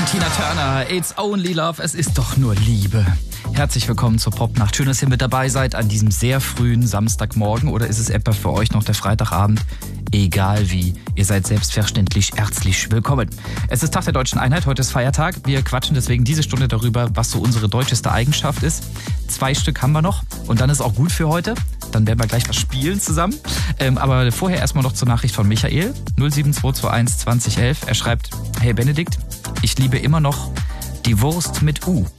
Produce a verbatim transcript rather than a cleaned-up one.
Tina Turner, It's Only Love, es ist doch nur Liebe. Herzlich willkommen zur Popnacht. Schön, dass ihr mit dabei seid an diesem sehr frühen Samstagmorgen. Oder ist es etwa für euch noch der Freitagabend? Egal wie, ihr seid selbstverständlich herzlich willkommen. Es ist Tag der Deutschen Einheit, heute ist Feiertag. Wir quatschen deswegen diese Stunde darüber, was so unsere deutscheste Eigenschaft ist. Zwei Stück haben wir noch und dann ist auch gut für heute. Dann werden wir gleich was spielen zusammen. Ähm, aber vorher erstmal noch zur Nachricht von Michael. null sieben zwei zwei eins zwanzig elf. Er schreibt, hey Benedikt, ich liebe immer noch die Wurst mit U.